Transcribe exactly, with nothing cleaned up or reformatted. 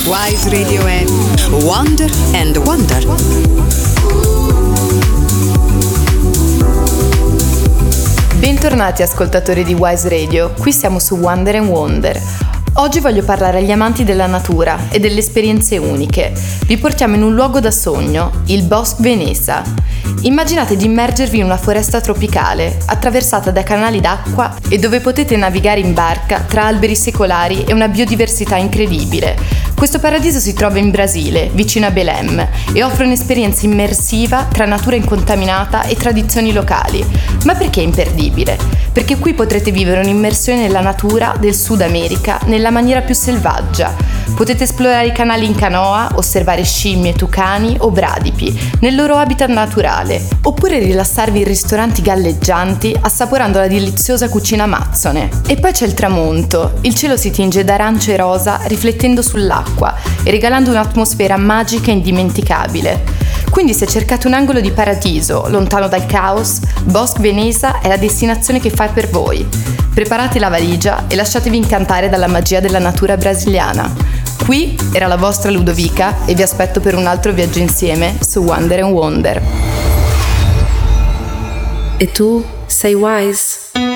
Wise Radio è Wonder and Wonder. Bentornati ascoltatori di Wise Radio, qui siamo su Wonder and Wonder. Oggi voglio parlare agli amanti della natura e delle esperienze uniche. Vi portiamo in un luogo da sogno, il Bosque Venesa. Immaginate di immergervi in una foresta tropicale, attraversata da canali d'acqua e dove potete navigare in barca tra alberi secolari e una biodiversità incredibile. Questo paradiso si trova in Brasile, vicino a Belém, e offre un'esperienza immersiva tra natura incontaminata e tradizioni locali. Ma perché imperdibile? Perché qui potrete vivere un'immersione nella natura del Sud America nella maniera più selvaggia. Potete esplorare i canali in canoa, osservare scimmie, tucani o bradipi nel loro habitat naturale, oppure rilassarvi in ristoranti galleggianti assaporando la deliziosa cucina amazzone. E poi c'è il tramonto. Il cielo si tinge d'arancio e rosa riflettendo sull'acqua e regalando un'atmosfera magica e indimenticabile. Quindi se cercate un angolo di paradiso, lontano dal caos, Bosque Venesa è la destinazione che fa per voi. Preparate la valigia e lasciatevi incantare dalla magia della natura brasiliana. Qui era la vostra Ludovica e vi aspetto per un altro viaggio insieme su Wonder and Wonder. E tu sei Wise?